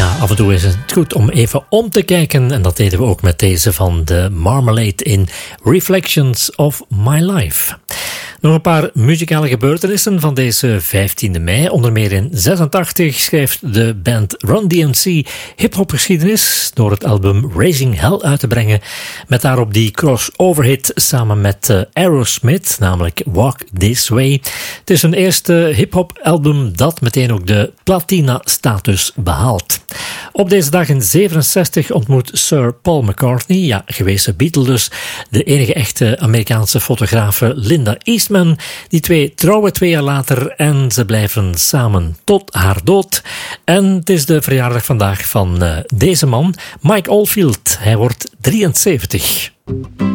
Ja, af en toe is het goed om even om te kijken. En dat deden we ook met deze van de Marmalade in Reflections of My Life. Nog een paar muzikale gebeurtenissen van deze 15e mei. Onder meer in 86 schrijft de band Run DMC hip-hopgeschiedenis door het album Raising Hell uit te brengen. Met daarop die crossover hit samen met Aerosmith, namelijk Walk This Way. Het is hun eerste hip-hop album dat meteen ook de platina-status behaalt. Op deze dag in 67 ontmoet Sir Paul McCartney, ja, gewezen Beatle dus, de enige echte Amerikaanse fotografe Linda Eastman. Die twee trouwen 2 jaar later en ze blijven samen tot haar dood. En het is de verjaardag vandaag van deze man, Mike Oldfield. Hij wordt 73.